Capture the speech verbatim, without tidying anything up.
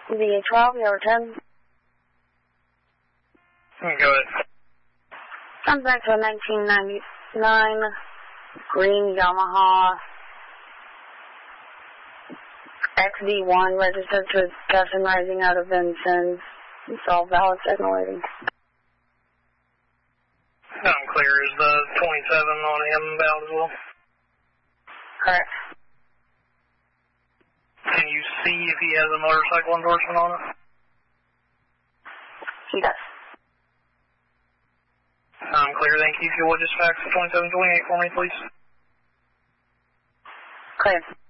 V A twelve, Yellow ten. Go ahead. Comes back to a nineteen ninety-nine green Yamaha X D one registered to Justin Rising out of Vincennes. It's all valid signal waiting. I'm clear. Is the twenty-seven on him valid as well? Correct. Can you see if he has a motorcycle endorsement on it? He does. I'm clear, thank you. If you would just fax the twenty-seven twenty-eight for me, please. Clear.